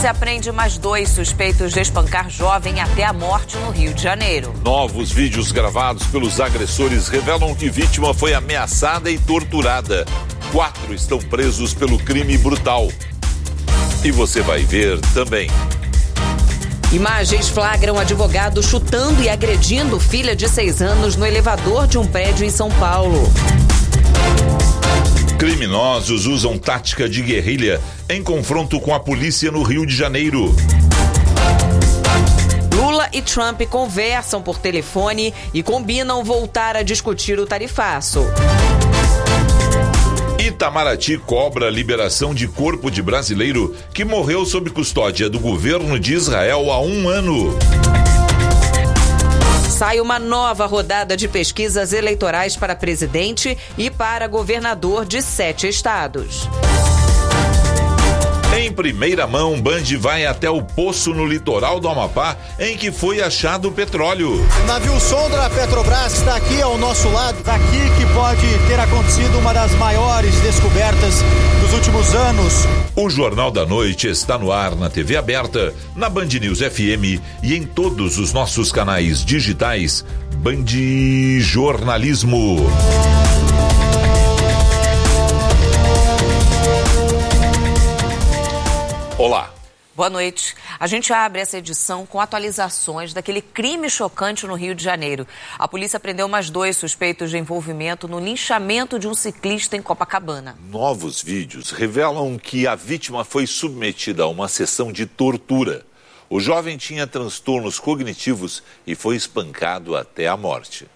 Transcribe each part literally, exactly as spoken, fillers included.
Polícia prende mais dois suspeitos de espancar jovem até a morte no Rio de Janeiro. Novos vídeos gravados pelos agressores revelam que vítima foi ameaçada e torturada. Quatro estão presos pelo crime brutal. E você vai ver também. Imagens flagram advogado chutando e agredindo filha de seis anos no elevador de um prédio em São Paulo. Criminosos usam tática de guerrilha em confronto com a polícia no Rio de Janeiro. Lula e Trump conversam por telefone e combinam voltar a discutir o tarifaço. Itamaraty cobra a liberação de corpo de brasileiro que morreu sob custódia do governo de Israel há um ano. Sai uma nova rodada de pesquisas eleitorais para presidente e para governador de sete estados. Em primeira mão, Band vai até o poço no litoral do Amapá, em que foi achado o petróleo. O navio sonda da Petrobras está aqui ao nosso lado. Aqui que pode ter acontecido uma das maiores descobertas dos últimos anos. O Jornal da Noite está no ar na T V aberta, na Band News F M e em todos os nossos canais digitais. Band Jornalismo. Olá. Boa noite. A gente abre essa edição com atualizações daquele crime chocante no Rio de Janeiro. A polícia prendeu mais dois suspeitos de envolvimento no linchamento de um ciclista em Copacabana. Novos vídeos revelam que a vítima foi submetida a uma sessão de tortura. O jovem tinha transtornos cognitivos e foi espancado até a morte.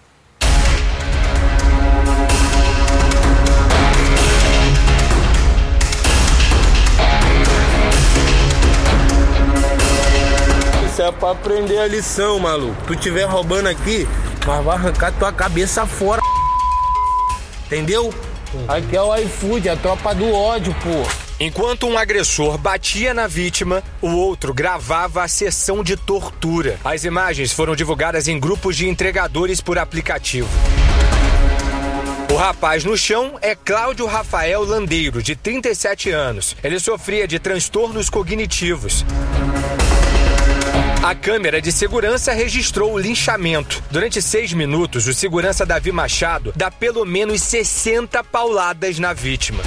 Isso é pra aprender a lição, maluco. Tu tiver roubando aqui, mas vai arrancar tua cabeça fora. Entendeu? Aqui é o iFood, a tropa do ódio, pô. Enquanto um agressor batia na vítima, o outro gravava a sessão de tortura. As imagens foram divulgadas em grupos de entregadores por aplicativo. O rapaz no chão é Cláudio Rafael Landeiro, de trinta e sete anos. Ele sofria de transtornos cognitivos. A câmera de segurança registrou o linchamento. Durante seis minutos, o segurança Davi Machado dá pelo menos sessenta pauladas na vítima.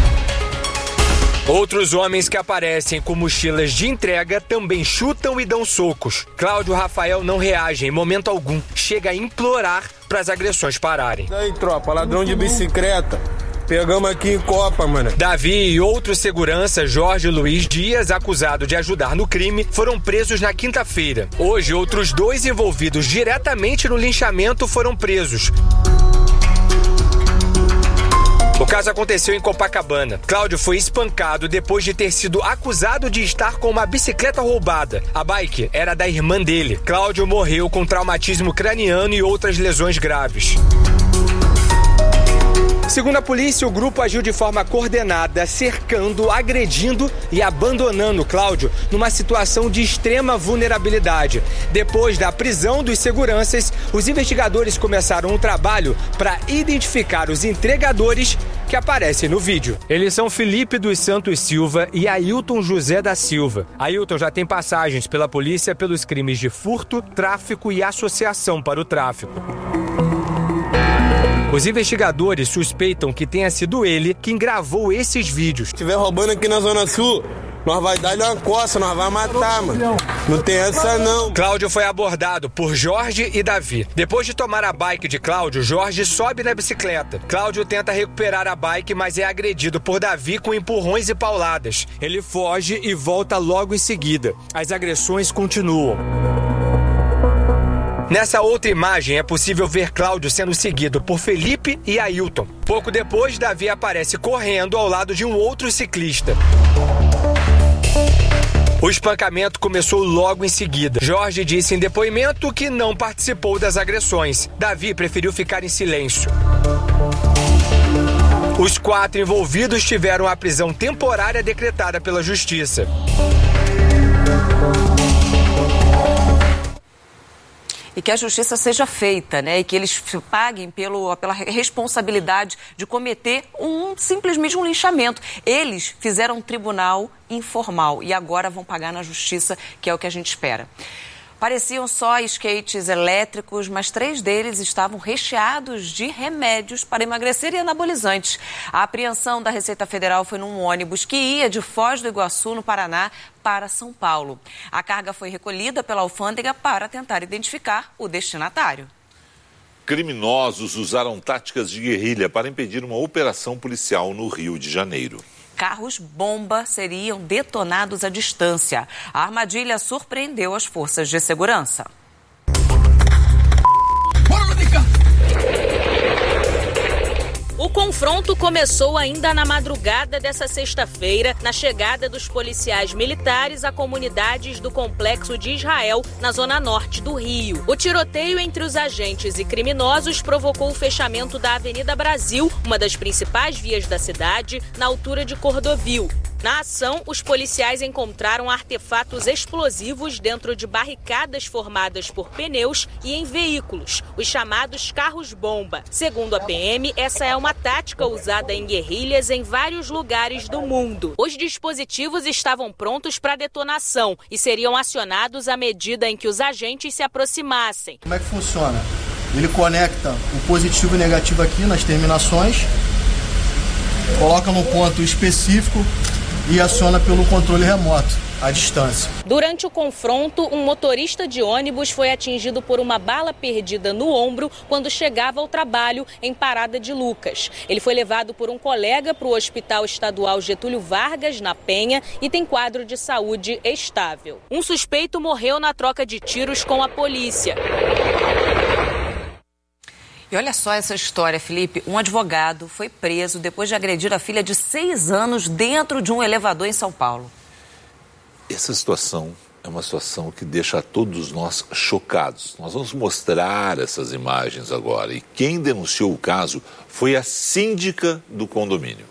Outros homens que aparecem com mochilas de entrega também chutam e dão socos. Cláudio Rafael não reage em momento algum. Chega a implorar para as agressões pararem. E aí, tropa, ladrão de bicicleta. Pegamos aqui em Copa, mano. Davi e outro segurança, Jorge Luiz Dias, acusado de ajudar no crime, foram presos na quinta-feira. Hoje, outros dois envolvidos diretamente no linchamento foram presos. O caso aconteceu em Copacabana. Cláudio foi espancado depois de ter sido acusado de estar com uma bicicleta roubada. A bike era da irmã dele. Cláudio morreu com traumatismo craniano e outras lesões graves. Segundo a polícia, o grupo agiu de forma coordenada, cercando, agredindo e abandonando Cláudio numa situação de extrema vulnerabilidade. Depois da prisão dos seguranças, os investigadores começaram um trabalho para identificar os entregadores que aparecem no vídeo. Eles são Felipe dos Santos Silva e Ailton José da Silva. Ailton já tem passagens pela polícia pelos crimes de furto, tráfico e associação para o tráfico. Os investigadores suspeitam que tenha sido ele quem gravou esses vídeos. Se estiver roubando aqui na Zona Sul, nós vai dar-lhe uma coça, nós vai matar, mano. Não tem essa, não. Cláudio foi abordado por Jorge e Davi. Depois de tomar a bike de Cláudio, Jorge sobe na bicicleta. Cláudio tenta recuperar a bike, mas é agredido por Davi com empurrões e pauladas. Ele foge e volta logo em seguida. As agressões continuam. Nessa outra imagem é possível ver Cláudio sendo seguido por Felipe e Ailton. Pouco depois, Davi aparece correndo ao lado de um outro ciclista. O espancamento começou logo em seguida. Jorge disse em depoimento que não participou das agressões. Davi preferiu ficar em silêncio. Os quatro envolvidos tiveram a prisão temporária decretada pela Justiça. E que a justiça seja feita, né? E que eles paguem pelo, pela responsabilidade de cometer um simplesmente um linchamento. Eles fizeram um tribunal informal e agora vão pagar na justiça, que é o que a gente espera. Pareciam só skates elétricos, mas três deles estavam recheados de remédios para emagrecer e anabolizantes. A apreensão da Receita Federal foi num ônibus que ia de Foz do Iguaçu, no Paraná, para São Paulo. A carga foi recolhida pela alfândega para tentar identificar o destinatário. Criminosos usaram táticas de guerrilha para impedir uma operação policial no Rio de Janeiro. Carros-bomba seriam detonados à distância. A armadilha surpreendeu as forças de segurança. O confronto começou ainda na madrugada dessa sexta-feira, na chegada dos policiais militares a comunidades do Complexo de Israel, na zona norte do Rio. O tiroteio entre os agentes e criminosos provocou o fechamento da Avenida Brasil, uma das principais vias da cidade, na altura de Cordovil. Na ação, os policiais encontraram artefatos explosivos dentro de barricadas formadas por pneus e em veículos, os chamados carros-bomba. Segundo a P M, essa é uma tática usada em guerrilhas em vários lugares do mundo. Os dispositivos estavam prontos para detonação e seriam acionados à medida em que os agentes se aproximassem. Como é que funciona? Ele conecta o positivo e negativo aqui nas terminações, coloca num ponto específico e aciona pelo controle remoto, à distância. Durante o confronto, um motorista de ônibus foi atingido por uma bala perdida no ombro quando chegava ao trabalho em Parada de Lucas. Ele foi levado por um colega para o Hospital Estadual Getúlio Vargas, na Penha, e tem quadro de saúde estável. Um suspeito morreu na troca de tiros com a polícia. E olha só essa história, Felipe. Um advogado foi preso depois de agredir a filha de seis anos dentro de um elevador em São Paulo. Essa situação é uma situação que deixa todos nós chocados. Nós vamos mostrar essas imagens agora. E quem denunciou o caso foi a síndica do condomínio.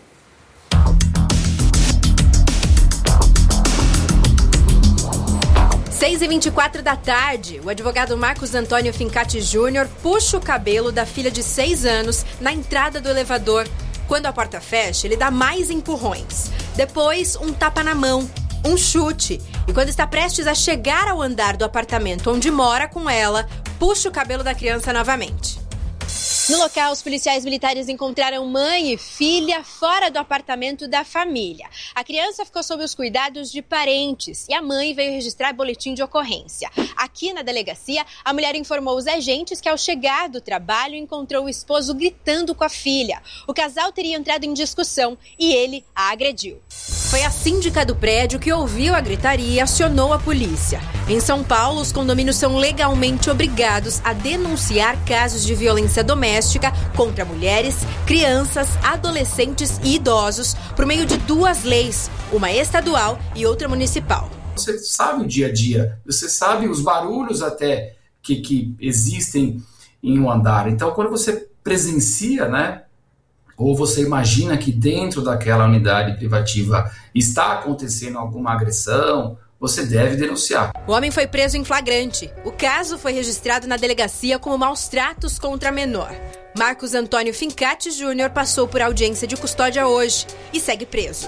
seis e vinte e quatro da tarde, o advogado Marcos Antônio Fincati Júnior puxa o cabelo da filha de seis anos na entrada do elevador. Quando a porta fecha, ele dá mais empurrões. Depois, um tapa na mão, um chute. E quando está prestes a chegar ao andar do apartamento onde mora com ela, puxa o cabelo da criança novamente. No local, os policiais militares encontraram mãe e filha fora do apartamento da família. A criança ficou sob os cuidados de parentes e a mãe veio registrar boletim de ocorrência. Aqui na delegacia, a mulher informou os agentes que ao chegar do trabalho encontrou o esposo gritando com a filha. O casal teria entrado em discussão e ele a agrediu. Foi a síndica do prédio que ouviu a gritaria e acionou a polícia. Em São Paulo, os condomínios são legalmente obrigados a denunciar casos de violência doméstica contra mulheres, crianças, adolescentes e idosos por meio de duas leis, uma estadual e outra municipal. Você sabe o dia a dia, você sabe os barulhos até que, que existem em um andar. Então, quando você presencia, né, ou você imagina que dentro daquela unidade privativa está acontecendo alguma agressão, você deve denunciar. O homem foi preso em flagrante. O caso foi registrado na delegacia como maus tratos contra a menor. Marcos Antônio Fincati Júnior passou por audiência de custódia hoje e segue preso.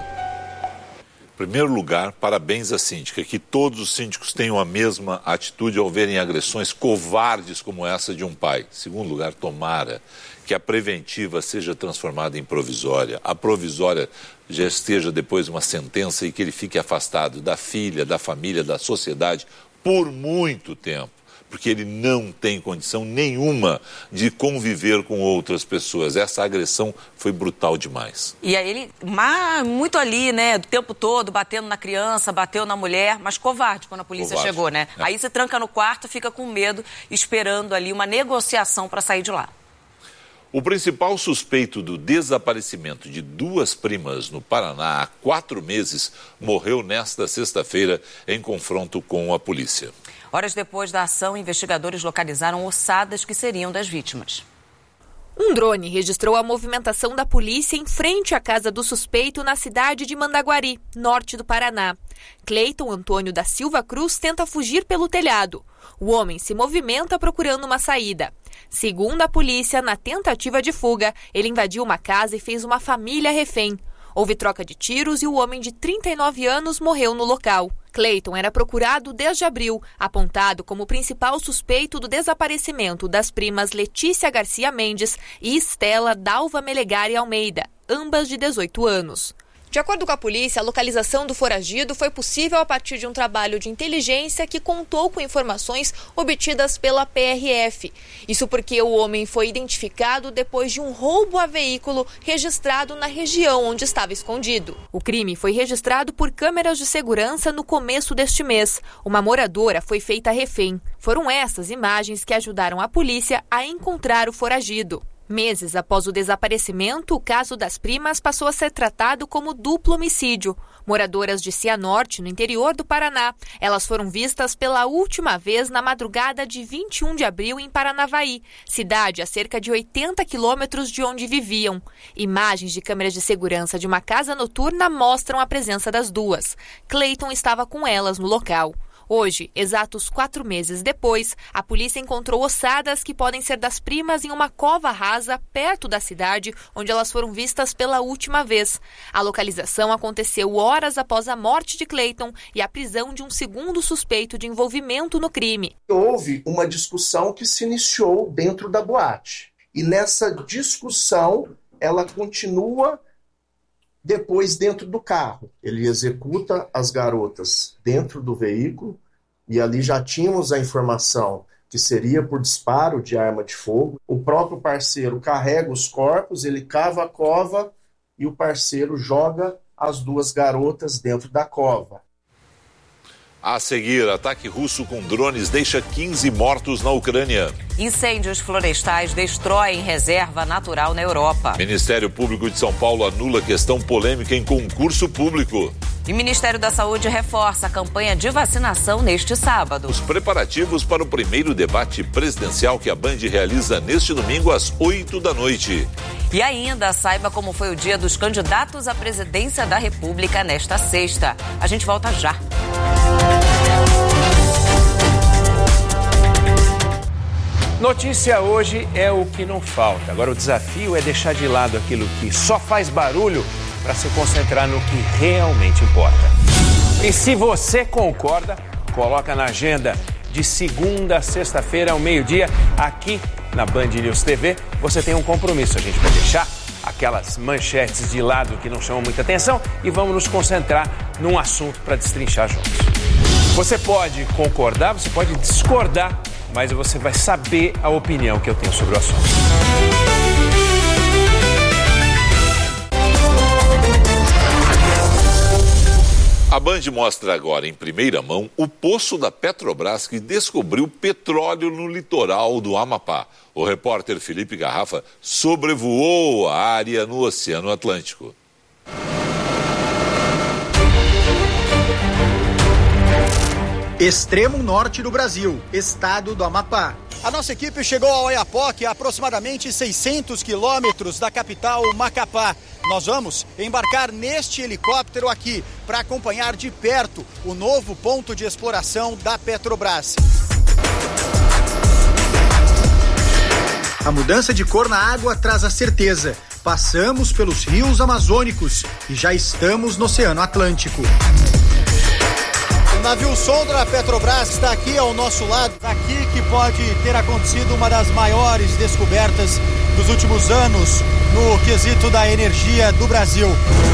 Em primeiro lugar, parabéns à síndica, que todos os síndicos tenham a mesma atitude ao verem agressões covardes como essa de um pai. Em segundo lugar, tomara que a preventiva seja transformada em provisória, a provisória já esteja depois uma sentença e que ele fique afastado da filha, da família, da sociedade por muito tempo, porque ele não tem condição nenhuma de conviver com outras pessoas. Essa agressão foi brutal demais. E aí ele, muito ali, né, o tempo todo, batendo na criança, bateu na mulher, mas covarde quando a polícia covarde. chegou, né? É. Aí se tranca no quarto, fica com medo, esperando ali uma negociação para sair de lá. O principal suspeito do desaparecimento de duas primas no Paraná há quatro meses morreu nesta sexta-feira em confronto com a polícia. Horas depois da ação, investigadores localizaram ossadas que seriam das vítimas. Um drone registrou a movimentação da polícia em frente à casa do suspeito na cidade de Mandaguari, norte do Paraná. Cleiton Antônio da Silva Cruz tenta fugir pelo telhado. O homem se movimenta procurando uma saída. Segundo a polícia, na tentativa de fuga, ele invadiu uma casa e fez uma família refém. Houve troca de tiros e o homem de trinta e nove anos morreu no local. Cleiton era procurado desde abril, apontado como principal suspeito do desaparecimento das primas Letícia Garcia Mendes e Estela Dalva Melegari Almeida, ambas de dezoito anos. De acordo com a polícia, a localização do foragido foi possível a partir de um trabalho de inteligência que contou com informações obtidas pela P R F. Isso porque o homem foi identificado depois de um roubo a veículo registrado na região onde estava escondido. O crime foi registrado por câmeras de segurança no começo deste mês. Uma moradora foi feita refém. Foram essas imagens que ajudaram a polícia a encontrar o foragido. Meses após o desaparecimento, o caso das primas passou a ser tratado como duplo homicídio. Moradoras de Cianorte, no interior do Paraná, elas foram vistas pela última vez na madrugada de vinte e um de abril em Paranavaí, cidade a cerca de oitenta quilômetros de onde viviam. Imagens de câmeras de segurança de uma casa noturna mostram a presença das duas. Cleiton estava com elas no local. Hoje, exatos quatro meses depois, a polícia encontrou ossadas que podem ser das primas em uma cova rasa perto da cidade onde elas foram vistas pela última vez. A localização aconteceu horas após a morte de Cleiton e a prisão de um segundo suspeito de envolvimento no crime. Houve uma discussão que se iniciou dentro da boate. E nessa discussão, ela continua depois dentro do carro. Ele executa as garotas dentro do veículo e ali já tínhamos a informação que seria por disparo de arma de fogo. O próprio parceiro carrega os corpos, ele cava a cova e o parceiro joga as duas garotas dentro da cova. A seguir, ataque russo com drones deixa quinze mortos na Ucrânia. Incêndios florestais destroem reserva natural na Europa. Ministério Público de São Paulo anula questão polêmica em concurso público. E o Ministério da Saúde reforça a campanha de vacinação neste sábado. Os preparativos para o primeiro debate presidencial que a Band realiza neste domingo às oito da noite. E ainda saiba como foi o dia dos candidatos à presidência da República nesta sexta. A gente volta já. Notícia hoje é o que não falta. Agora o desafio é deixar de lado aquilo que só faz barulho para se concentrar no que realmente importa. E se você concorda, coloca na agenda de segunda a sexta-feira ao meio-dia, aqui na Band News T V, você tem um compromisso. A gente vai deixar aquelas manchetes de lado que não chamam muita atenção e vamos nos concentrar num assunto para destrinchar juntos. Você pode concordar, você pode discordar, mas você vai saber a opinião que eu tenho sobre o assunto. A Band mostra agora, em primeira mão, o poço da Petrobras que descobriu petróleo no litoral do Amapá. O repórter Felipe Garrafa sobrevoou a área no Oceano Atlântico. Extremo norte do Brasil, estado do Amapá. A nossa equipe chegou ao Oiapoque, a aproximadamente seiscentos quilômetros da capital Macapá. Nós vamos embarcar neste helicóptero aqui para acompanhar de perto o novo ponto de exploração da Petrobras. A mudança de cor na água traz a certeza. Passamos pelos rios amazônicos e já estamos no Oceano Atlântico. O navio sonda da Petrobras está aqui ao nosso lado. Aqui que pode ter acontecido uma das maiores descobertas dos últimos anos no quesito da energia do Brasil.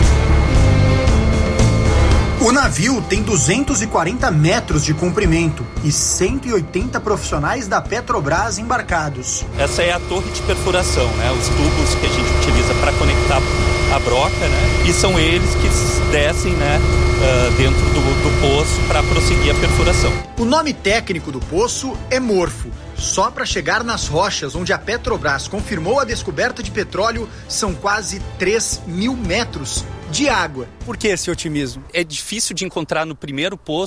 O navio tem duzentos e quarenta metros de comprimento e cento e oitenta profissionais da Petrobras embarcados. Essa é a torre de perfuração, né? Os tubos que a gente utiliza para conectar a broca, né? E são eles que descem, né, uh, dentro do, do poço para prosseguir a perfuração. O nome técnico do poço é Morfo. Só para chegar nas rochas onde a Petrobras confirmou a descoberta de petróleo são quase três mil metros de água. Por que esse otimismo? É difícil de encontrar no primeiro poço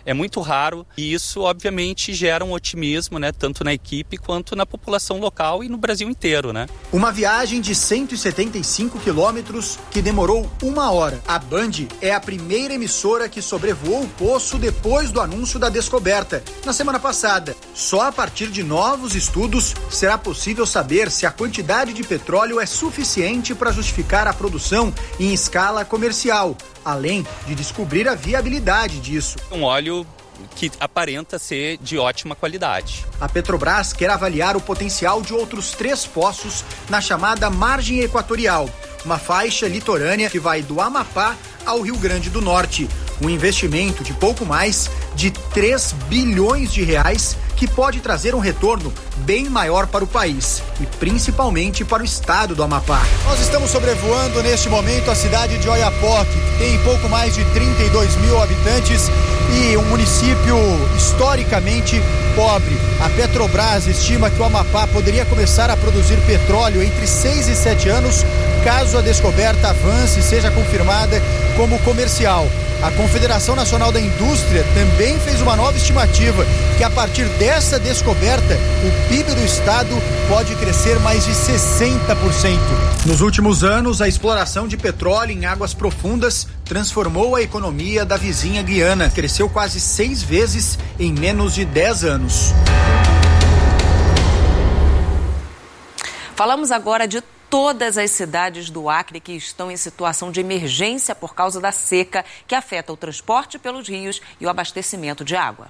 é muito raro e isso obviamente gera um otimismo, né, tanto na equipe quanto na população local e no Brasil inteiro, né? Uma viagem de cento e setenta e cinco quilômetros que demorou uma hora. A Band é a primeira emissora que sobrevoou o poço depois do anúncio da descoberta, na semana passada. Só a partir de novos estudos será possível saber se a quantidade de petróleo é suficiente para justificar a produção em escala comercial, além de descobrir a viabilidade disso. Um óleo que aparenta ser de ótima qualidade. A Petrobras quer avaliar o potencial de outros três poços na chamada margem equatorial, uma faixa litorânea que vai do Amapá ao Rio Grande do Norte. Um investimento de pouco mais de três bilhões de reais que pode trazer um retorno bem maior para o país e principalmente para o estado do Amapá. Nós estamos sobrevoando neste momento a cidade de Oiapoque, que tem pouco mais de trinta e dois mil habitantes e um município historicamente pobre. A Petrobras estima que o Amapá poderia começar a produzir petróleo entre seis e sete anos, caso a descoberta avance e seja confirmada como comercial. A Confederação Nacional da Indústria também fez uma nova estimativa que a partir dessa descoberta, o P I B do estado pode crescer mais de sessenta por cento. Nos últimos anos, a exploração de petróleo em águas profundas transformou a economia da vizinha Guiana. Cresceu quase seis vezes em menos de dez anos. Falamos agora de todas as cidades do Acre que estão em situação de emergência por causa da seca que afeta o transporte pelos rios e o abastecimento de água.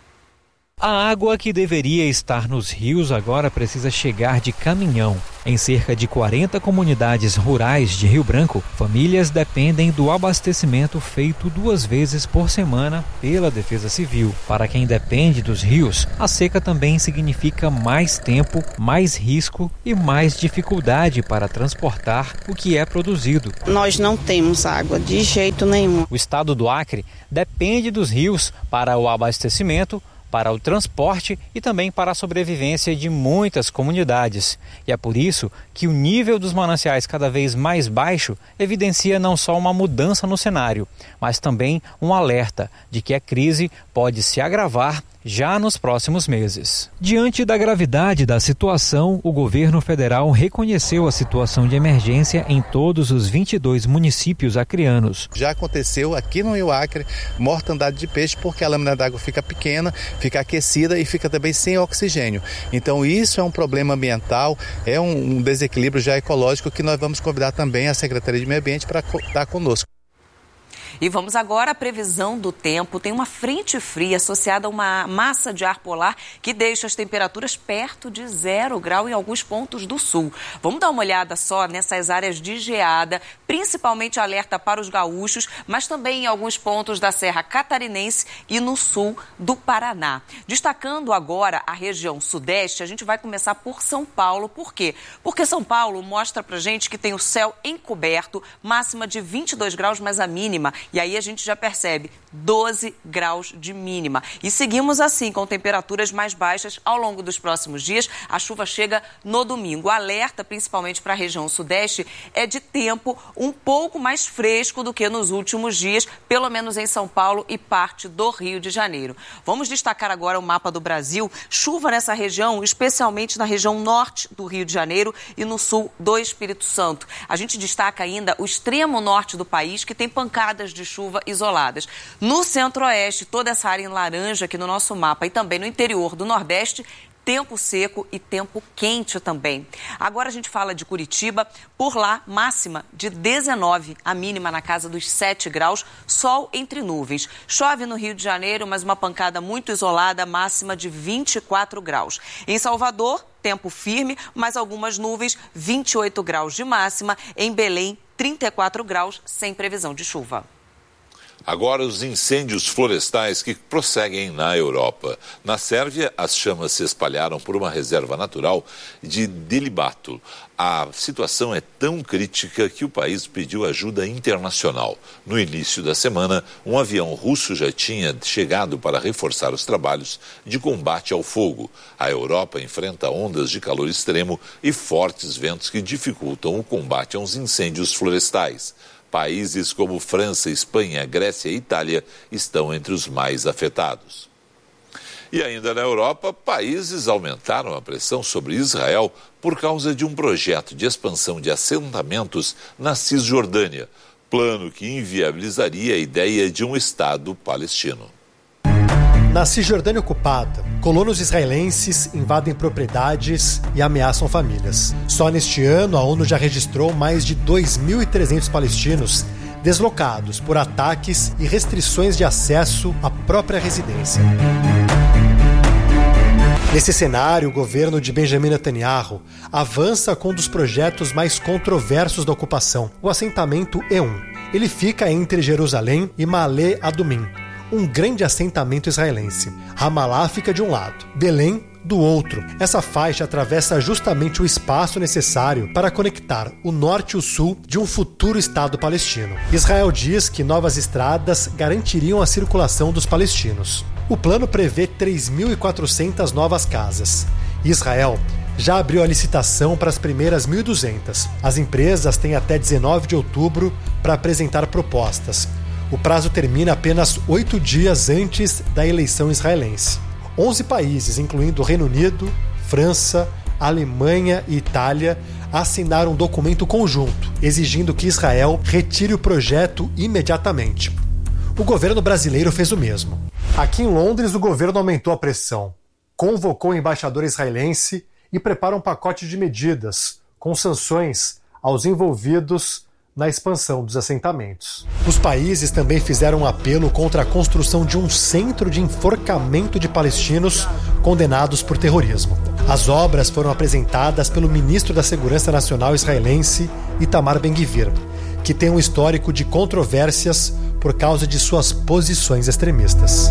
A água que deveria estar nos rios agora precisa chegar de caminhão. Em cerca de quarenta comunidades rurais de Rio Branco, famílias dependem do abastecimento feito duas vezes por semana pela Defesa Civil. Para quem depende dos rios, a seca também significa mais tempo, mais risco e mais dificuldade para transportar o que é produzido. Nós não temos água de jeito nenhum. O estado do Acre depende dos rios para o abastecimento, para o transporte e também para a sobrevivência de muitas comunidades. E é por isso que o nível dos mananciais cada vez mais baixo evidencia não só uma mudança no cenário, mas também um alerta de que a crise pode se agravar já nos próximos meses. Diante da gravidade da situação, o governo federal reconheceu a situação de emergência em todos os vinte e dois municípios acreanos. Já aconteceu aqui no Rio Acre mortandade de peixe porque a lâmina d'água fica pequena, fica aquecida e fica também sem oxigênio. Então isso é um problema ambiental, é um, um desequilíbrio já ecológico que nós vamos convidar também a Secretaria de Meio Ambiente para estar conosco. E vamos agora à previsão do tempo. Tem uma frente fria associada a uma massa de ar polar que deixa as temperaturas perto de zero grau em alguns pontos do sul. Vamos dar uma olhada só nessas áreas de geada, principalmente alerta para os gaúchos, mas também em alguns pontos da Serra Catarinense e no sul do Paraná. Destacando agora a região sudeste, a gente vai começar por São Paulo. Por quê? Porque São Paulo mostra pra gente que tem o céu encoberto, máxima de vinte e dois graus, mas a mínima. E aí a gente já percebe doze graus de mínima. E seguimos assim, com temperaturas mais baixas ao longo dos próximos dias. A chuva chega no domingo. O alerta, principalmente para a região sudeste, é de tempo um pouco mais fresco do que nos últimos dias, pelo menos em São Paulo e parte do Rio de Janeiro. Vamos destacar agora o mapa do Brasil. Chuva nessa região, especialmente na região norte do Rio de Janeiro e no sul do Espírito Santo. A gente destaca ainda o extremo norte do país, que tem pancadas de chuva isoladas. No centro-oeste, toda essa área em laranja aqui no nosso mapa e também no interior do Nordeste, tempo seco e tempo quente também. Agora a gente fala de Curitiba. Por lá, máxima de dezenove, a mínima na casa dos sete graus, sol entre nuvens. Chove no Rio de Janeiro, mas uma pancada muito isolada, máxima de vinte e quatro graus. Em Salvador, tempo firme, mas algumas nuvens, vinte e oito graus de máxima. Em Belém, trinta e quatro graus, sem previsão de chuva. Agora, os incêndios florestais que prosseguem na Europa. Na Sérvia, as chamas se espalharam por uma reserva natural de Delibato. A situação é tão crítica que o país pediu ajuda internacional. No início da semana, um avião russo já tinha chegado para reforçar os trabalhos de combate ao fogo. A Europa enfrenta ondas de calor extremo e fortes ventos que dificultam o combate aos incêndios florestais. Países como França, Espanha, Grécia e Itália estão entre os mais afetados. E ainda na Europa, países aumentaram a pressão sobre Israel por causa de um projeto de expansão de assentamentos na Cisjordânia, plano que inviabilizaria a ideia de um Estado palestino. Na Cisjordânia ocupada, colonos israelenses invadem propriedades e ameaçam famílias. Só neste ano, a ONU já registrou mais de dois mil e trezentos palestinos deslocados por ataques e restrições de acesso à própria residência. Nesse cenário, o governo de Benjamin Netanyahu avança com um dos projetos mais controversos da ocupação, o assentamento E um. Ele fica entre Jerusalém e Ma'ale Adumim, um grande assentamento israelense. Ramallah fica de um lado, Belém do outro. Essa faixa atravessa justamente o espaço necessário para conectar o norte e o sul de um futuro Estado palestino. Israel diz que novas estradas garantiriam a circulação dos palestinos. O plano prevê três mil e quatrocentas novas casas. Israel já abriu a licitação para as primeiras mil e duzentas. As empresas têm até dezenove de outubro para apresentar propostas. O prazo termina apenas oito dias antes da eleição israelense. onze países, incluindo o Reino Unido, França, Alemanha e Itália, assinaram um documento conjunto, exigindo que Israel retire o projeto imediatamente. O governo brasileiro fez o mesmo. Aqui em Londres, o governo aumentou a pressão, convocou o embaixador israelense e prepara um pacote de medidas com sanções aos envolvidos na expansão dos assentamentos. Os países também fizeram um apelo contra a construção de um centro de enforcamento de palestinos condenados por terrorismo. As obras foram apresentadas pelo ministro da Segurança Nacional israelense, Itamar Ben-Gvir, que tem um histórico de controvérsias por causa de suas posições extremistas.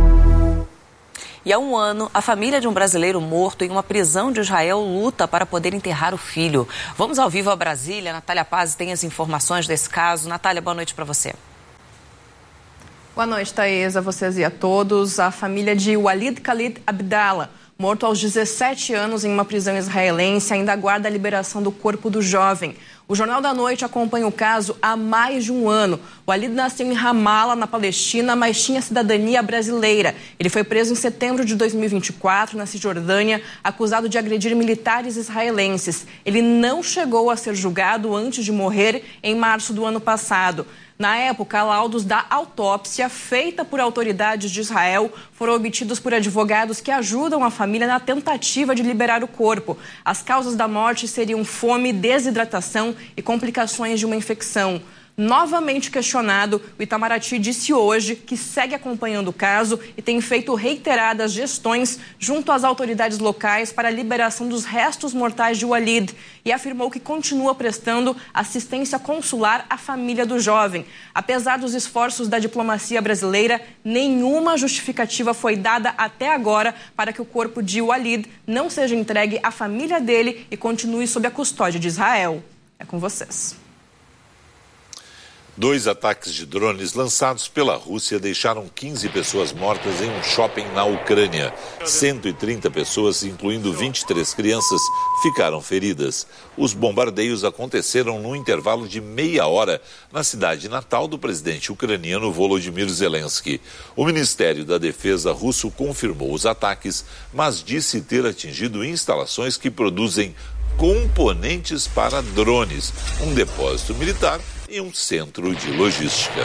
E há um ano, a família de um brasileiro morto em uma prisão de Israel luta para poder enterrar o filho. Vamos ao vivo a Brasília. Natália Paz tem as informações desse caso. Natália, boa noite para você. Boa noite, Thaís, a vocês e a todos. A família de Walid Khalid Abdallah, morto aos dezessete anos em uma prisão israelense, ainda aguarda a liberação do corpo do jovem. O Jornal da Noite acompanha o caso há mais de um ano. O Walid nasceu em Ramallah, na Palestina, mas tinha cidadania brasileira. Ele foi preso em setembro de dois mil e vinte e quatro, na Cisjordânia, acusado de agredir militares israelenses. Ele não chegou a ser julgado antes de morrer em março do ano passado. Na época, laudos da autópsia feita por autoridades de Israel foram obtidos por advogados que ajudam a família na tentativa de liberar o corpo. As causas da morte seriam fome, desidratação e complicações de uma infecção. Novamente questionado, o Itamaraty disse hoje que segue acompanhando o caso e tem feito reiteradas gestões junto às autoridades locais para a liberação dos restos mortais de Walid e afirmou que continua prestando assistência consular à família do jovem. Apesar dos esforços da diplomacia brasileira, nenhuma justificativa foi dada até agora para que o corpo de Walid não seja entregue à família dele e continue sob a custódia de Israel. É com vocês. Dois ataques de drones lançados pela Rússia deixaram quinze pessoas mortas em um shopping na Ucrânia. cento e trinta pessoas, incluindo vinte e três crianças, ficaram feridas. Os bombardeios aconteceram num intervalo de meia hora na cidade natal do presidente ucraniano Volodymyr Zelensky. O Ministério da Defesa russo confirmou os ataques, mas disse ter atingido instalações que produzem componentes para drones, um depósito militar e um centro de logística.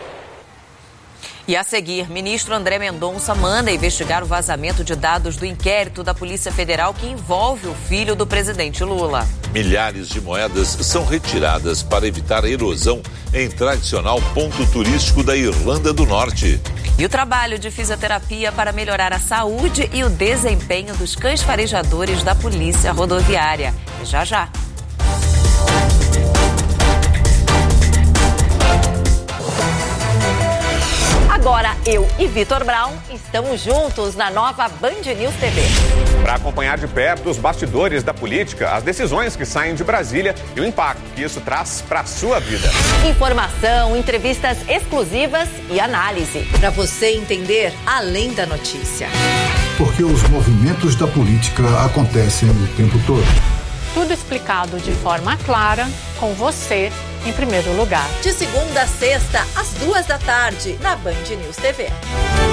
E a seguir, ministro André Mendonça manda investigar o vazamento de dados do inquérito da Polícia Federal que envolve o filho do presidente Lula. Milhares de moedas são retiradas para evitar a erosão em tradicional ponto turístico da Irlanda do Norte. E o trabalho de fisioterapia para melhorar a saúde e o desempenho dos cães farejadores da Polícia Rodoviária. Já já. Agora eu e Vitor Brown estamos juntos na nova Band News T V. Para acompanhar de perto os bastidores da política, as decisões que saem de Brasília e o impacto que isso traz para a sua vida. Informação, entrevistas exclusivas e análise. Para você entender além da notícia. Porque os movimentos da política acontecem o tempo todo. Tudo explicado de forma clara, com você em primeiro lugar. De segunda a sexta, às duas da tarde, na Band News T V.